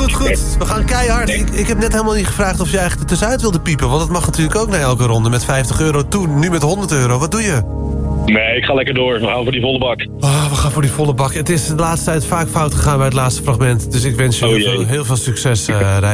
Goed. We gaan keihard. Ik heb net helemaal niet gevraagd of je eigenlijk er tussenuit wilde piepen. Want dat mag natuurlijk ook na elke ronde. Met €50 toen, nu met €100. Wat doe je? Nee, ik ga lekker door. We gaan voor die volle bak. We gaan voor die volle bak. Het is de laatste tijd vaak fout gegaan bij het laatste fragment. Dus ik wens je heel veel succes, Rijn.